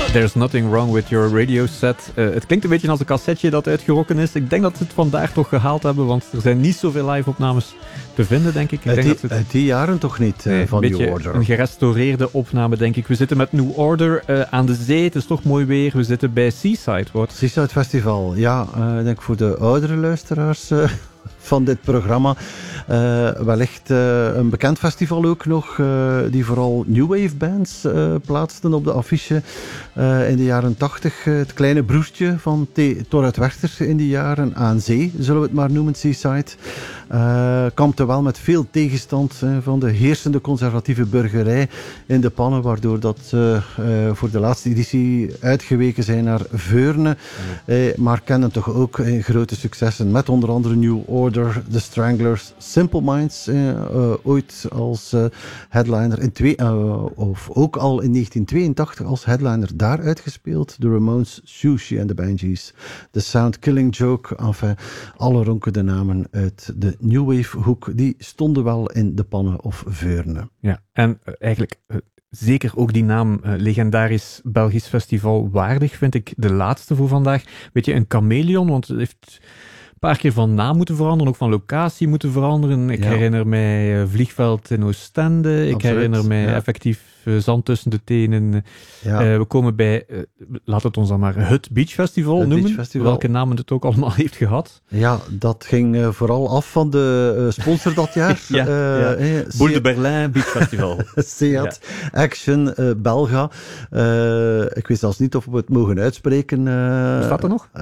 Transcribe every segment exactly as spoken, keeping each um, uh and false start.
There's Nothing Wrong With Your Radio Set. Uh, het klinkt een beetje als een cassetje dat uitgerokken is. Ik denk dat ze het vandaag toch gehaald hebben, want er zijn niet zoveel live-opnames te vinden, denk ik. ik uit, denk die, dat het... uit die jaren toch niet, uh, nee, van een New beetje Order. Een gerestaureerde opname, denk ik. We zitten met New Order uh, aan de zee. Het is toch mooi weer. We zitten bij Seaside. Wat? Seaside Festival, ja. Uh, ik denk voor de oudere luisteraars... Uh... van dit programma. Uh, wellicht uh, een bekend festival ook nog, uh, die vooral new wave bands uh, plaatsten op de affiche uh, in de jaren tachtig. Uh, het kleine broertje van Toruit Werchter in die jaren, aan zee, zullen we het maar noemen, Seaside. Uh, kampte wel met veel tegenstand uh, van de heersende conservatieve burgerij in de pannen, waardoor dat uh, uh, voor de laatste editie uitgeweken zijn naar Veurne. Uh, maar kennen toch ook uh, grote successen met onder andere New Order, The Stranglers, Simple Minds, uh, uh, ooit als uh, headliner, in twee, uh, of ook al in negentien tweeëntachtig als headliner daar uitgespeeld. The Ramones, Sushi and the Banshees, The Sound Killing Joke, enfin, alle ronkende namen uit de New Wave hoek, die stonden wel in de pannen of Veurne. Ja, en uh, eigenlijk... Uh... Zeker ook die naam, uh, legendarisch Belgisch festival waardig, vind ik de laatste voor vandaag. Weet je, een chameleon, want het heeft een paar keer van naam moeten veranderen, ook van locatie moeten veranderen. Ik ja. herinner mij uh, Vliegveld in Oostende, Absoluut. ik herinner mij ja. effectief uh, Zand tussen de tenen. Ja. Uh, we komen bij, uh, laat het ons dan maar Hut Beach Festival Hut noemen, Beach Festival. Welke namen het ook allemaal heeft gehad. Ja, dat ging uh, vooral af van de uh, sponsor dat jaar. ja, uh, ja. Hey, Boel de Berlin Beach Festival. Seat, ja. Action, uh, Belga. Uh, ik weet zelfs niet of we het mogen uitspreken. Uh, Staat er nog? Uh,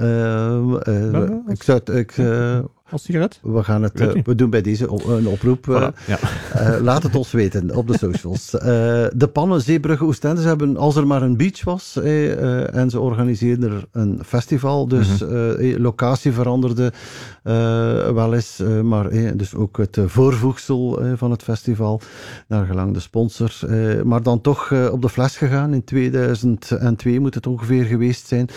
uh, ik zou het... Ik, uh, Als sigaret? We gaan het, uh, we doen bij deze op, een oproep. Uh, voilà, ja. uh, laat het ons weten op de socials. Uh, de Pannen, Zeebrugge, Oostende, ze hebben, als er maar een beach was, eh, uh, en ze organiseerden er een festival, dus mm-hmm. uh, locatie veranderde uh, wel eens, uh, maar eh, dus ook het uh, voorvoegsel uh, van het festival, naar gelang de sponsor. Uh, maar dan toch uh, op de fles gegaan, in tweeduizend twee moet het ongeveer geweest zijn.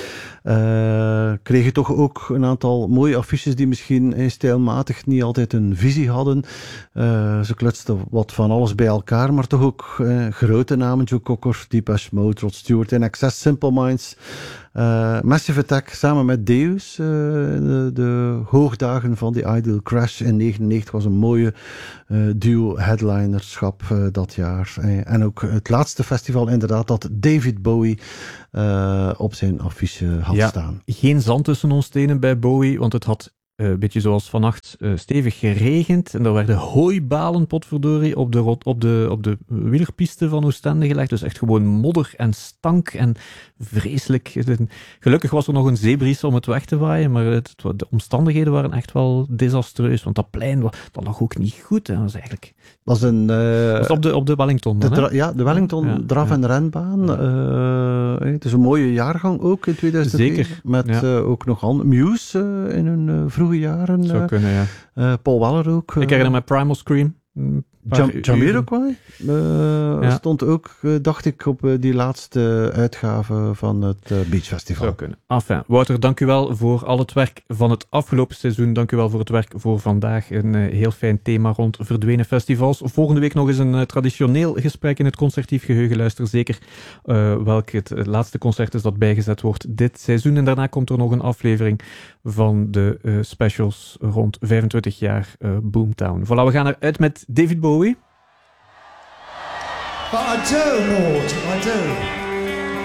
Uh, kreeg je toch ook een aantal mooie affiches die misschien stijlmatig niet altijd een visie hadden. Uh, ze klutsten wat van alles bij elkaar, maar toch ook uh, grote namen. Joe Cocker, Depeche Mode, Rod Stewart, In Excess, Simple Minds, uh, Massive Attack samen met Deus. Uh, de, de hoogdagen van die Ideal Crash in negenennegentig was een mooie uh, duo-headlinerschap uh, dat jaar. Uh, en ook het laatste festival inderdaad dat David Bowie uh, op zijn affiche had ja, staan. Geen zand tussen ons tenen bij Bowie, want het had een uh, beetje zoals vannacht uh, stevig geregend. En er werden hooibalen, potverdorie, op de, rot, op de, op de wielerpiste van Oostende gelegd. Dus echt gewoon modder en stank en vreselijk. Gelukkig was er nog een zeebries om het weg te waaien, maar het, de omstandigheden waren echt wel desastreus. Want dat plein, dat lag ook niet goed. Hè. Dat was eigenlijk... was een... Uh, was op, de, op de Wellington dan, de dra- Ja, de Wellington ja, draf- ja. en renbaan. Ja. Uh, het is een mooie jaargang ook in tweeduizend twee. Zeker. Met ja. uh, ook nog andere Muse uh, in hun uh, vroege jaren. Zou uh, kunnen, ja. Uh, Paul Weller ook. Uh, Ik herinner me Primal Scream. Jam- Jamiroquai uh, ja. stond ook, uh, dacht ik, op uh, die laatste uitgave van het uh, Beach Festival. Zou kunnen. Enfin, Wouter, dank u wel voor al het werk van het afgelopen seizoen. Dank u wel voor het werk voor vandaag. Een uh, heel fijn thema rond verdwenen festivals. Volgende week nog eens een uh, traditioneel gesprek in het concertief geheugen. Luister zeker uh, welk het, het laatste concert is dat bijgezet wordt dit seizoen. En daarna komt er nog een aflevering van de uh, specials rond vijfentwintig jaar uh, Boomtown. Voilà, we gaan eruit met David Bowie. But I do, Lord, I do.